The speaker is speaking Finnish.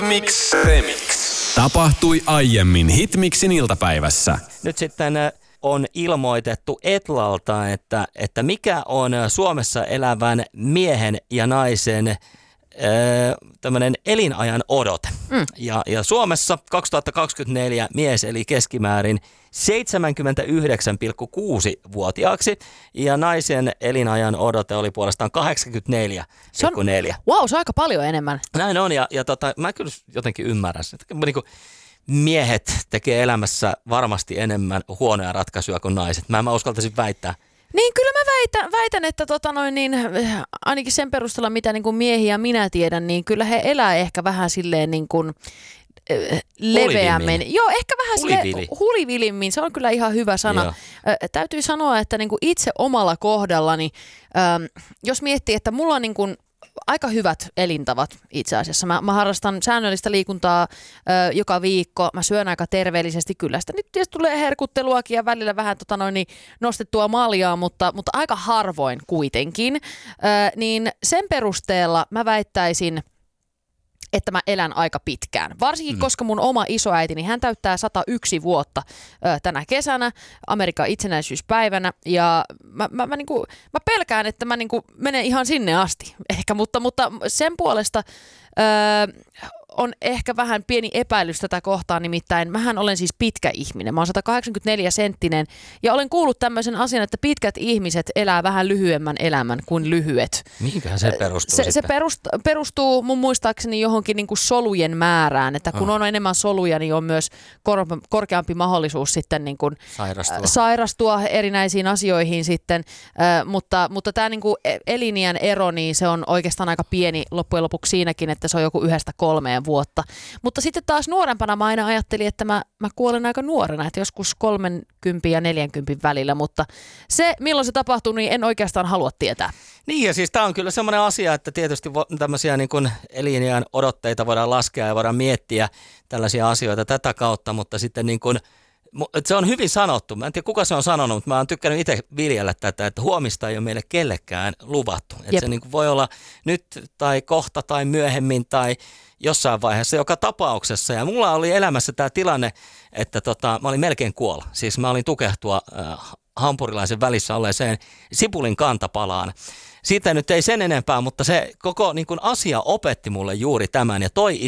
Mix Remix. Tapahtui aiemmin Hitmixin iltapäivässä. Nyt sitten on ilmoitettu Etlalta, että mikä on Suomessa elävän miehen ja naisen tämmöinen elinajan odote. Ja Suomessa 2024 mies eli keskimäärin 79,6-vuotiaaksi ja naisen elinajan odote oli puolestaan 84,4. Wow, se on aika paljon enemmän. Näin on ja mä kyllä jotenkin ymmärrän sen. Niin kuin miehet tekee elämässä varmasti enemmän huonoja ratkaisuja kuin naiset. Mä uskaltaisin väittää. Niin kyllä mä väitän että ainakin sen perusteella, mitä niin kuin miehiä minä tiedän, niin kyllä he elää ehkä vähän silleen niin kuin leveämmin. Joo, ehkä vähän hulivilimmin. Se on kyllä ihan hyvä sana. Täytyy sanoa, että niin kuin itse omalla kohdallani, jos miettii, että mulla on niin kuin aika hyvät elintavat itse asiassa. Mä harrastan säännöllistä liikuntaa joka viikko. Mä syön aika terveellisesti. Kyllä sitä nyt tietysti tulee herkutteluakin ja välillä vähän nostettua maljaa, mutta aika harvoin kuitenkin. Niin sen perusteella mä väittäisin, että mä elän aika pitkään. Varsinkin, koska mun oma isoäiti, niin hän täyttää 101 vuotta tänä kesänä, Amerikan itsenäisyyspäivänä, ja mä pelkään, että mä menen ihan sinne asti ehkä, mutta sen puolesta on ehkä vähän pieni epäilys tätä kohtaa, nimittäin mähän olen siis pitkä ihminen. Mä oon 184 senttinen ja olen kuullut tämmöisen asian, että pitkät ihmiset elää vähän lyhyemmän elämän kuin lyhyet. Mihinköhän se perustuu se perustuu mun muistaakseni johonkin niin kuin solujen määrään, että kun on enemmän soluja, niin on myös korkeampi mahdollisuus sitten niin kuin sairastua erinäisiin asioihin sitten, mutta tämä niin kuin eliniän ero, niin se on oikeastaan aika pieni loppujen lopuksi siinäkin, että se on joku 1-3 vuotta. Mutta sitten taas nuorempana mä aina ajattelin, että mä kuolen aika nuorena, että joskus 30 ja 40 välillä, mutta se, milloin se tapahtuu, niin en oikeastaan halua tietää. Niin ja siis tämä on kyllä semmoinen asia, että tietysti tämmöisiä niin kuin eliniän odotteita voidaan laskea ja voidaan miettiä tällaisia asioita tätä kautta, mutta sitten niin kuin se on hyvin sanottu. Mä en tiedä, kuka se on sanonut, mutta mä oon tykkännyt itse viljellä tätä, että huomista ei ole meille kellekään luvattu. Että se niin kuin voi olla nyt tai kohta tai myöhemmin tai jossain vaiheessa, joka tapauksessa. Ja mulla oli elämässä tämä tilanne, että mä olin melkein kuolla. Siis mä olin tukehtua hampurilaisen välissä olleeseen sipulin kantapalaan. Siitä nyt ei sen enempää, mutta se koko niin kuin asia opetti mulle juuri tämän ja toi